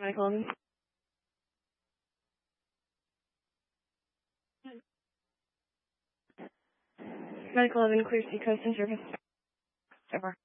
Medical 11. Medical 11, clear Seacoast and service. Over.